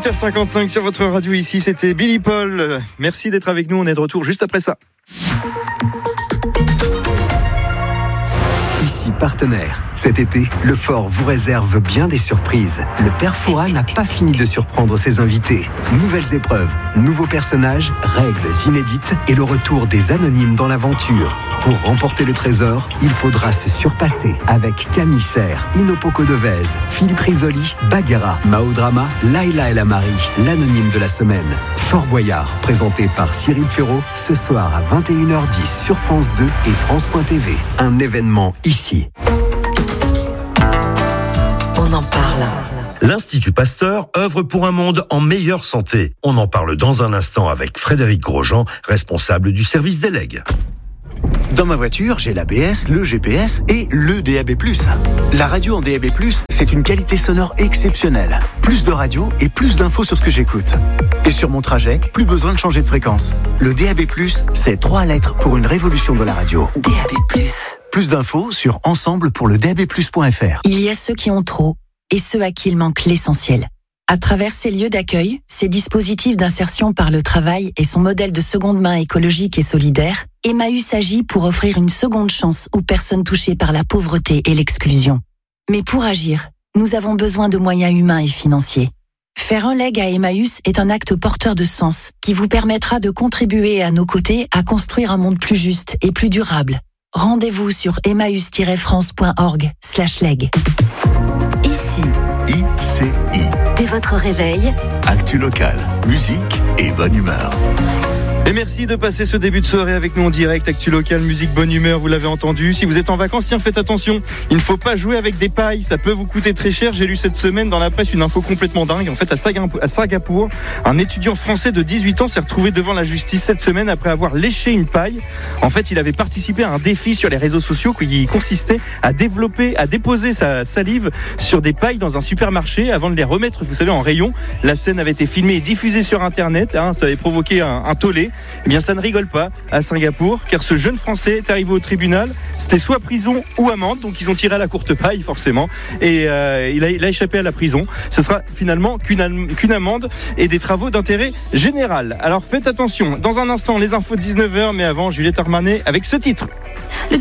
8h55 sur votre radio ici, c'était Billy Paul. Merci d'être avec nous, on est de retour juste après ça. Ici Partenaire. Cet été, le Fort vous réserve bien des surprises. Le Père Fouras n'a pas fini de surprendre ses invités. Nouvelles épreuves, nouveaux personnages, règles inédites et le retour des anonymes dans l'aventure. Pour remporter le trésor, il faudra se surpasser avec Camille Serre, Inopoko Devez, Philippe Risoli, Bagheera, Mao Drama, Laila El Amari, l'anonyme de la semaine. Fort Boyard, présenté par Cyril Ferraud, ce soir à 21h10 sur France 2 et France.tv. Un événement ici. On en parle. L'Institut Pasteur œuvre pour un monde en meilleure santé. On en parle dans un instant avec Frédéric Grosjean, responsable du service des legs. Dans ma voiture, j'ai l'ABS, le GPS et le DAB+. La radio en DAB+, c'est une qualité sonore exceptionnelle. Plus de radio et plus d'infos sur ce que j'écoute. Et sur mon trajet, plus besoin de changer de fréquence. Le DAB+, c'est 3 lettres pour une révolution de la radio. DAB+. Plus d'infos sur ensemble-pour-le-DAB+.fr. Il y a ceux qui ont trop et ceux à qui il manque l'essentiel. À travers ces lieux d'accueil, ces dispositifs d'insertion par le travail et son modèle de seconde main écologique et solidaire, Emmaüs agit pour offrir une seconde chance aux personnes touchées par la pauvreté et l'exclusion. Mais pour agir, nous avons besoin de moyens humains et financiers. Faire un leg à Emmaüs est un acte porteur de sens qui vous permettra de contribuer à nos côtés à construire un monde plus juste et plus durable. Rendez-vous sur emmaüs-france.org/leg. Ici, ICI. dès votre réveil, Actu locale, musique et bonne humeur. Et merci de passer ce début de soirée avec nous en direct. Actu locale, musique, bonne humeur, vous l'avez entendu. Si vous êtes en vacances, tiens, faites attention. Il ne faut pas jouer avec des pailles, ça peut vous coûter très cher. J'ai lu cette semaine dans la presse une info complètement dingue. En fait, à Singapour, un étudiant français de 18 ans s'est retrouvé devant la justice cette semaine après avoir léché une paille. En fait, il avait participé à un défi sur les réseaux sociaux qui consistait à déposer sa salive sur des pailles dans un supermarché avant de les remettre, vous savez, en rayon. La scène avait été filmée et diffusée sur Internet. Ça avait provoqué un tollé. Eh bien, ça ne rigole pas à Singapour, car ce jeune Français est arrivé au tribunal. C'était soit prison ou amende, donc ils ont tiré à la courte paille, forcément. Et il a échappé à la prison. Ce sera finalement qu'une amende et des travaux d'intérêt général. Alors faites attention. Dans un instant, les infos de 19h, mais avant, Juliette Armanet avec ce titre. Le